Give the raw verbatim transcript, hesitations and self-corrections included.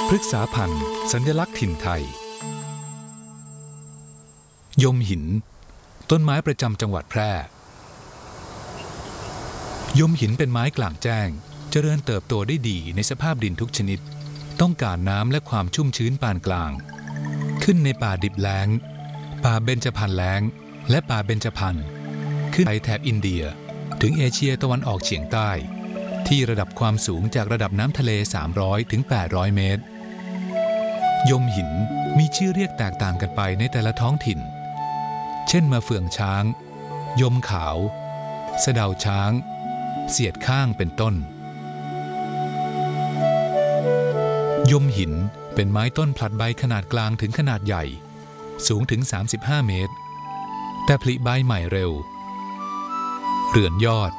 พฤกษาพันธุ์สัญลักษณ์ถิ่นไทยยมหินต้นไม้ประจำจังหวัดแพร่ยมหินเป็นไม้กลางแจ้งเจริญเติบโตได้ดีในสภาพดินทุกชนิดต้องการน้ำและความชุ่มชื้นปานกลางขึ้นในป่าดิบแล้งป่าเบญจพรรณแล้งและป่าเบญจพรรณขึ้นไปแถบอินเดียถึงเอเชียตะวันออกเฉียงใต้ที่ระดับความสูงจากระดับน้ำทะเลสามร้อยถึงแปดร้อยเมตรยมหินมีชื่อเรียกแตกต่างกันไปในแต่ละท้องถิ่นเช่นมะเฟืองช้างยมขาวสะเดาช้างเสียดข้างเป็นต้นยมหินเป็นไม้ต้นผลัดใบขนาดกลางถึงขนาดใหญ่สูงถึงสามสิบห้าเมตรแต่ผลิใบใหม่เร็วเรือนยอด